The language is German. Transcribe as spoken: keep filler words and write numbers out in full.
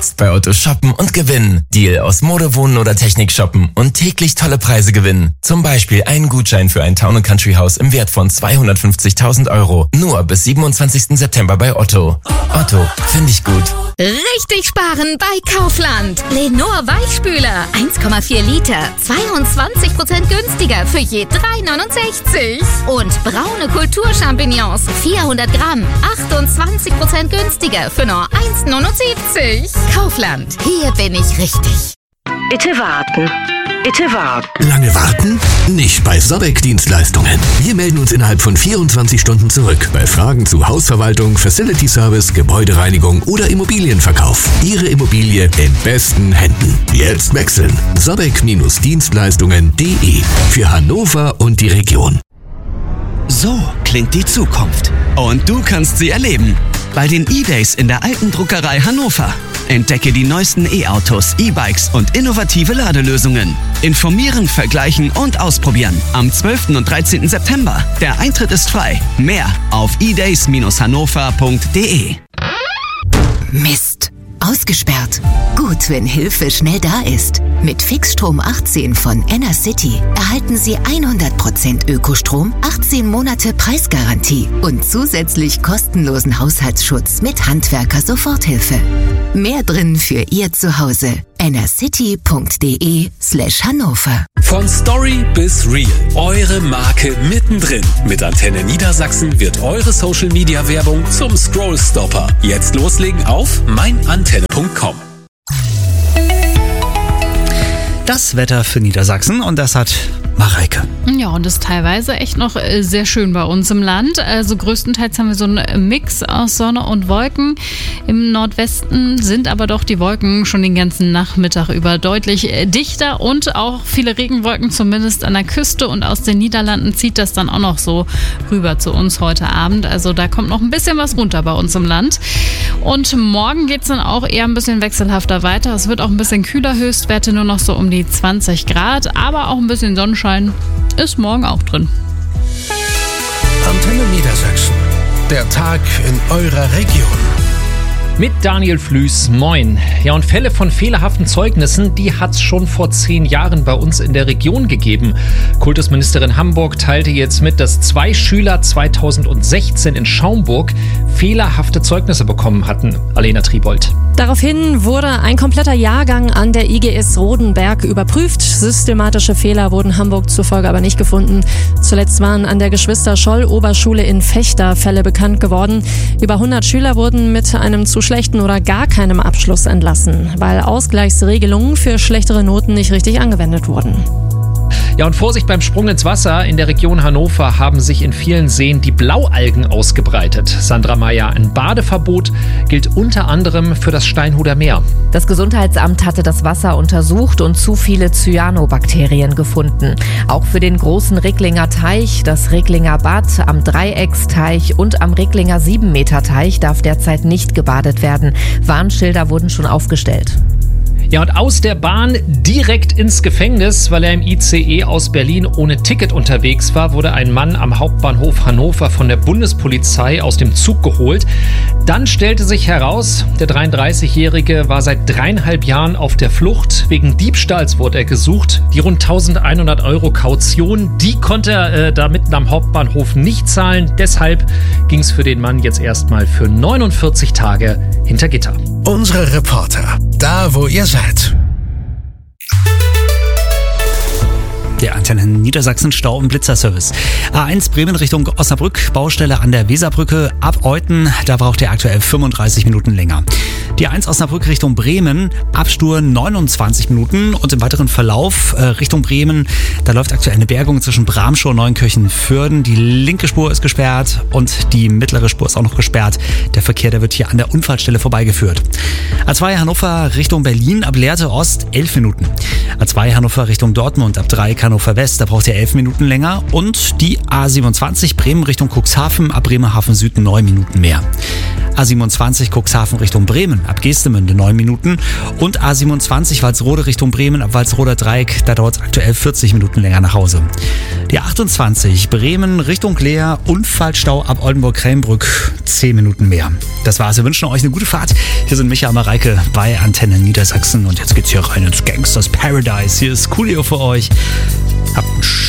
Jetzt bei Otto shoppen und gewinnen. Deal aus Mode, Wohnen oder Technik shoppen und täglich tolle Preise gewinnen. Zum Beispiel einen Gutschein für ein Town and Country Haus im Wert von zweihundertfünfzigtausend Euro. Nur bis siebenundzwanzigsten September bei Otto. Otto, finde ich gut. Richtig sparen bei Kaufland. Lenor Weichspüler, eins Komma vier Liter, zweiundzwanzig Prozent günstiger für je drei neunundsechzig. Und braune Kulturchampignons, vierhundert Gramm, achtundzwanzig Prozent günstiger für nur eins neunundsiebzig. Kaufland, hier bin ich richtig. Bitte warten. Bitte warten. Lange warten? Nicht bei Sobek Dienstleistungen. Wir melden uns innerhalb von vierundzwanzig Stunden zurück bei Fragen zu Hausverwaltung, Facility Service, Gebäudereinigung oder Immobilienverkauf. Ihre Immobilie in besten Händen. Jetzt wechseln. Sobek Dienstleistungen punkt de für Hannover und die Region. So klingt die Zukunft. Und du kannst sie erleben. Bei den E-Days in der Alten Druckerei Hannover. Entdecke die neuesten E-Autos, E-Bikes und innovative Ladelösungen. Informieren, vergleichen und ausprobieren. Am zwölften und dreizehnten September. Der Eintritt ist frei. Mehr auf e days Bindestrich hannover punkt de. Mist. Ausgesperrt. Gut, wenn Hilfe schnell da ist. Mit Fixstrom achtzehn von Enercity erhalten Sie hundert Prozent Ökostrom, achtzehn Monate Preisgarantie und zusätzlich kostenlosen Haushaltsschutz mit Handwerker-Soforthilfe. Mehr drin für Ihr Zuhause. enercity punkt de slash Hannover. Von Story bis Real. Eure Marke mittendrin. Mit Antenne Niedersachsen wird eure Social-Media-Werbung zum Scrollstopper. Jetzt loslegen auf meinantenne punkt com. Das Wetter für Niedersachsen und das hat Mareike. Ja, und das ist teilweise echt noch sehr schön bei uns im Land. Also größtenteils haben wir so einen Mix aus Sonne und Wolken. Im Nordwesten sind aber doch die Wolken schon den ganzen Nachmittag über deutlich dichter und auch viele Regenwolken, zumindest an der Küste, und aus den Niederlanden zieht das dann auch noch so rüber zu uns heute Abend. Also da kommt noch ein bisschen was runter bei uns im Land. Und morgen geht es dann auch eher ein bisschen wechselhafter weiter. Es wird auch ein bisschen kühler, Höchstwerte nur noch so um die zwanzig Grad, aber auch ein bisschen Sonnenschein ist morgen auch drin. Antenne Niedersachsen. Der Tag in eurer Region. Mit Daniel Flüß, moin. Ja, und Fälle von fehlerhaften Zeugnissen, die hat es schon vor zehn Jahren bei uns in der Region gegeben. Kultusministerin Hamburg teilte jetzt mit, dass zwei Schüler zweitausendsechzehn in Schaumburg fehlerhafte Zeugnisse bekommen hatten. Alena Tribold. Daraufhin wurde ein kompletter Jahrgang an der I G S Rodenberg überprüft. Systematische Fehler wurden Hamburg zufolge aber nicht gefunden. Zuletzt waren an der Geschwister-Scholl-Oberschule in Vechta Fälle bekannt geworden. Über hundert Schüler wurden mit einem zu schlechten oder gar keinem Abschluss entlassen, weil Ausgleichsregelungen für schlechtere Noten nicht richtig angewendet wurden. Ja, und Vorsicht beim Sprung ins Wasser. In der Region Hannover haben sich in vielen Seen die Blaualgen ausgebreitet. Sandra Meyer, ein Badeverbot gilt unter anderem für das Steinhuder Meer. Das Gesundheitsamt hatte das Wasser untersucht und zu viele Cyanobakterien gefunden. Auch für den großen Ricklinger Teich, das Ricklinger Bad, am Dreiecksteich und am Ricklinger sieben-Meter-Teich darf derzeit nicht gebadet werden. Warnschilder wurden schon aufgestellt. Ja, und aus der Bahn direkt ins Gefängnis, weil er im I C E aus Berlin ohne Ticket unterwegs war, wurde ein Mann am Hauptbahnhof Hannover von der Bundespolizei aus dem Zug geholt. Dann stellte sich heraus, der dreiunddreißigjährige war seit dreieinhalb Jahren auf der Flucht. Wegen Diebstahls wurde er gesucht. Die rund eintausendeinhundert Euro Kaution, die konnte er äh, da mitten am Hauptbahnhof nicht zahlen. Deshalb ging es für den Mann jetzt erstmal für neunundvierzig Tage hinter Gitter. Unsere Reporter, da wo ihr seid. Der Antenne Niedersachsen Stau- und Blitzerservice. A eins Bremen Richtung Osnabrück, Baustelle an der Weserbrücke ab Euthen, da braucht ihr aktuell fünfunddreißig Minuten länger. Die A eins Osnabrück Richtung Bremen, Abstur neunundzwanzig Minuten und im weiteren Verlauf äh, Richtung Bremen, da läuft aktuell eine Bergung zwischen Bramschau und Neunkirchen-Fürden. Die linke Spur ist gesperrt und die mittlere Spur ist auch noch gesperrt. Der Verkehr, der wird hier an der Unfallstelle vorbeigeführt. A zwei Hannover Richtung Berlin ab Lehrte Ost elf Minuten. A zwei Hannover Richtung Dortmund ab drei kann Hannover West, da braucht ihr elf Minuten länger. Und die A siebenundzwanzig Bremen Richtung Cuxhaven, ab Bremerhaven Süd neun Minuten mehr. A siebenundzwanzig Cuxhaven Richtung Bremen, ab Geestemünde neun Minuten. Und A siebenundzwanzig Walsrode Richtung Bremen, ab Walsroder Dreieck, da dauert es aktuell vierzig Minuten länger nach Hause. Die achtundzwanzig Bremen Richtung Leer, Unfallstau ab Oldenburg-Krähenbrück, zehn Minuten mehr. Das war's, wir wünschen euch eine gute Fahrt. Hier sind Micha und Mareike bei Antenne Niedersachsen und jetzt geht's hier rein ins Gangsters Paradise. Hier ist Coolio für euch. Habt einen